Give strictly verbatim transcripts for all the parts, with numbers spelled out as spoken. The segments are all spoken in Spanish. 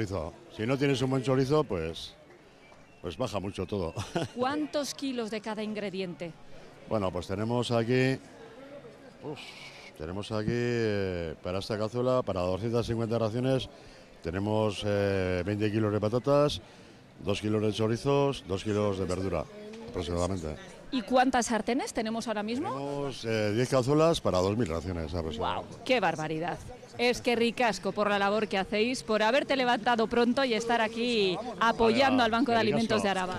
chorizo. Si no tienes un buen chorizo, pues, pues baja mucho todo. ¿Cuántos kilos de cada ingrediente? Bueno, pues tenemos aquí, uf, tenemos aquí eh, para esta cazuela, para doscientas cincuenta raciones, tenemos eh, veinte kilos de patatas, dos kilos de chorizos, dos kilos de verdura, aproximadamente. ¿Y cuántas sartenes tenemos ahora mismo? Tenemos eh, diez cazuelas para dos mil raciones aproximadamente. ¡Wow! ¡Qué barbaridad! Es que ricasco por la labor que hacéis, por haberte levantado pronto y estar aquí apoyando Vaya, al Banco de Alimentos de Araba.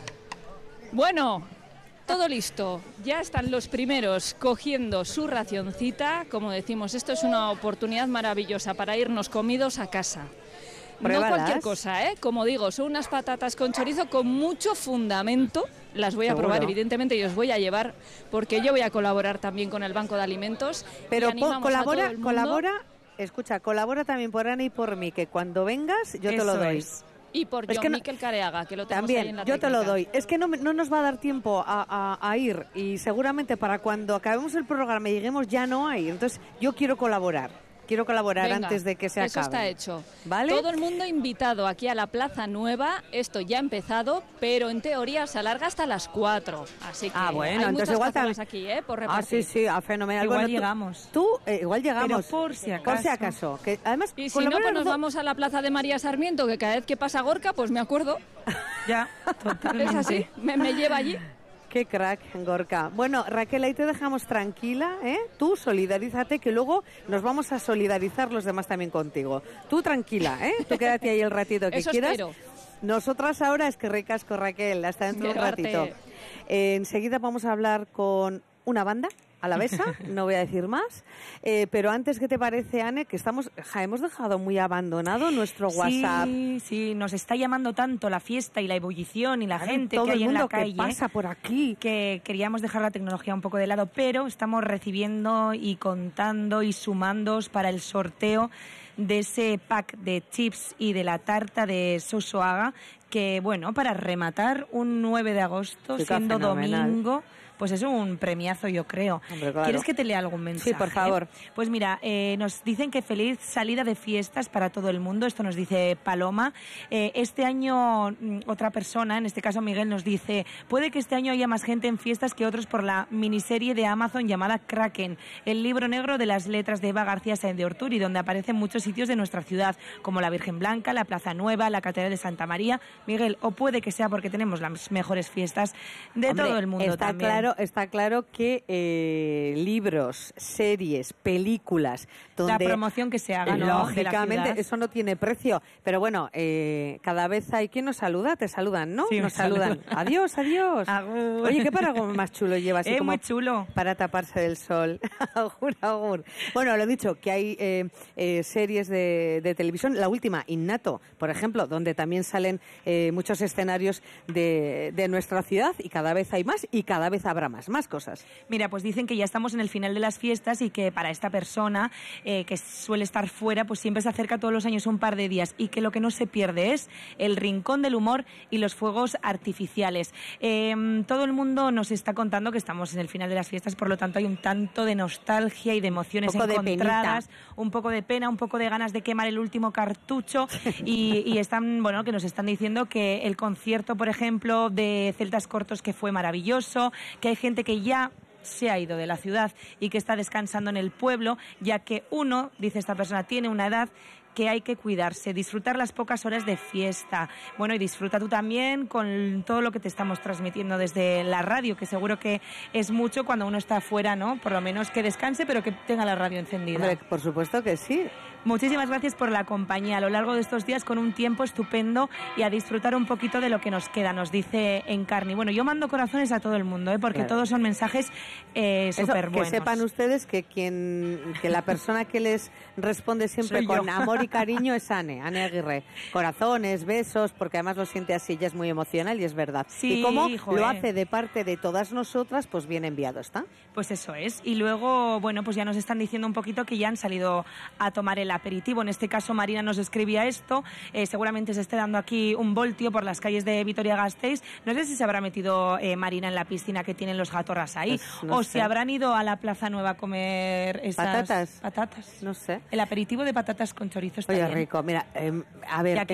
Bueno, todo listo. Ya están los primeros cogiendo su racioncita. Como decimos, esto es una oportunidad maravillosa para irnos comidos a casa. Pruébalas. No cualquier cosa, ¿eh? Como digo, son unas patatas con chorizo con mucho fundamento. Las voy a Seguro. probar, evidentemente, y os voy a llevar, porque yo voy a colaborar también con el Banco de Alimentos. Pero y animamos po- a todo colabora, el mundo. colabora, escucha, colabora también por Ana y por mí, que cuando vengas yo te Eso lo doy. es. Y por Es John que no- Miquel Careaga, que lo tenemos ahí en También, la yo te lo técnica. doy. Es que no, me- no nos va a dar tiempo a, a- a ir y seguramente para cuando acabemos el programa y lleguemos ya no hay. Entonces yo quiero colaborar. Quiero colaborar Venga, antes de que se eso acabe. está hecho. ¿Vale? Todo el mundo invitado aquí a la Plaza Nueva. Esto ya ha empezado, pero en teoría se alarga hasta las cuatro. Así que Ah, bueno, hay entonces muchas igual cazuelas también- aquí, ¿eh? Por Ah, repartir. sí, sí, ah, fenomenal. Igual Bueno, tú- llegamos. Tú, eh, igual llegamos. Pero por si Por si acaso. acaso. Que además, Y si con no, lo pues menos nos do- vamos a la Plaza de María Sarmiento, que cada vez que pasa Gorka, pues me acuerdo. Ya, totalmente. Es así, me, me lleva allí. Qué crack, Gorka. Bueno, Raquel, ahí te dejamos tranquila, ¿eh? Tú solidarízate, que luego nos vamos a solidarizar los demás también contigo. Tú tranquila, ¿eh? Tú quédate ahí el ratito que Eso quieras. espero. Nosotras ahora es que ricasco, Raquel, hasta dentro de un Llevarte. ratito. Eh, enseguida vamos a hablar con una banda alavesa, no voy a decir más, eh, pero antes, ¿qué te parece, Anne? Que estamos, ja, hemos dejado muy abandonado nuestro WhatsApp. Sí, sí, nos está llamando tanto la fiesta y la ebullición y la Claro, gente todo que hay el en mundo la calle que pasa por aquí. que queríamos dejar la tecnología un poco de lado, pero estamos recibiendo y contando y sumándoos para el sorteo de ese pack de chips y de la tarta de Sosoaga, que bueno, para rematar un nueve de agosto, Qué siendo fenomenal. domingo, pues es un premiazo, yo creo. Hombre, claro. ¿Quieres que te lea algún mensaje? Sí, por favor. Pues mira, eh, nos dicen que feliz salida de fiestas para todo el mundo. Esto nos dice Paloma. Eh, este año, mm, otra persona, en este caso Miguel, nos dice: puede que este año haya más gente en fiestas que otros por la miniserie de Amazon llamada Kraken, el libro negro de las letras de Eva García Sáenz de Orturi, donde aparecen muchos sitios de nuestra ciudad, como la Virgen Blanca, la Plaza Nueva, la Catedral de Santa María. Miguel, o puede que sea porque tenemos las mejores fiestas de Hombre, todo el mundo está también. Claro, está claro que eh, libros, series, películas, donde La promoción que se haga, ¿no?, de la lógicamente ciudad. eso no tiene precio, pero bueno, eh, cada vez hay quien nos saluda, te saludan, ¿no? Sí, nos me saludan. saludan. Adiós, adiós. Agur. Oye, qué paraguas más chulo lleva, así Es como muy chulo. para taparse del sol. Agur, agur. Bueno, lo he dicho, que hay eh, eh, series de, de televisión, la última, Innato, por ejemplo, donde también salen eh, muchos escenarios de, de nuestra ciudad, y cada vez hay más y cada vez habrá más, más cosas. Mira, pues dicen que ya estamos en el final de las fiestas y que para esta persona eh, que suele estar fuera, pues siempre se acerca todos los años un par de días, y que lo que no se pierde es el rincón del humor y los fuegos artificiales. Eh, todo el mundo nos está contando que estamos en el final de las fiestas, por lo tanto hay un tanto de nostalgia y de emociones Un poco de encontradas, penita. un poco de pena, un poco de ganas de quemar el último cartucho y, y están, bueno, que nos están diciendo que el concierto, por ejemplo, de Celtas Cortos, que fue maravilloso, que hay gente que ya se ha ido de la ciudad y que está descansando en el pueblo, ya que uno, dice esta persona, tiene una edad que hay que cuidarse, disfrutar las pocas horas de fiesta. Bueno, y disfruta tú también con todo lo que te estamos transmitiendo desde la radio, que seguro que es mucho cuando uno está afuera, ¿no? Por lo menos que descanse, pero que tenga la radio encendida. Hombre, por supuesto que sí. Muchísimas gracias por la compañía a lo largo de estos días, con un tiempo estupendo, y a disfrutar un poquito de lo que nos queda, nos dice Encarni. Bueno, yo mando corazones a todo el mundo, ¿eh? Porque Claro. todos son mensajes eh, Eso, súper buenos. que sepan ustedes que quien que la persona que les responde siempre Soy con yo. amor y cariño es Anne, Anne Aguirre. Corazones, besos, porque además lo siente así, ella es muy emocional y es verdad. Sí, y como hijo, lo eh. hace de parte de todas nosotras, pues bien enviado está. Pues eso es. Y luego, bueno, pues ya nos están diciendo un poquito que ya han salido a tomar el aperitivo. En este caso, Marina nos escribía esto. Eh, seguramente se esté dando aquí un voltio por las calles de Vitoria-Gasteiz. No sé si se habrá metido eh, Marina en la piscina que tienen los gatorras ahí. Pues no o sé. si habrán ido a la Plaza Nueva a comer esas Patatas. patatas. No sé. El aperitivo de patatas con chorizo está Oye, bien. rico. Mira, eh, a ver, Ya que